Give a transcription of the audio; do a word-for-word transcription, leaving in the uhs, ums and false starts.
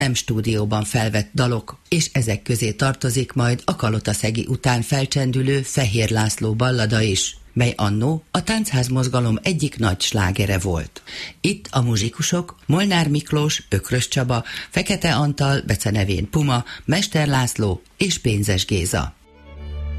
nem stúdióban felvett dalok, és ezek közé tartozik majd a Kalotaszegi után felcsendülő Fehér László ballada is, mely annó a táncházmozgalom egyik nagy slágere volt. Itt a muzsikusok Molnár Miklós, Ökrös Csaba, Fekete Antal, becenevén Puma, Mester László és Pénzes Géza.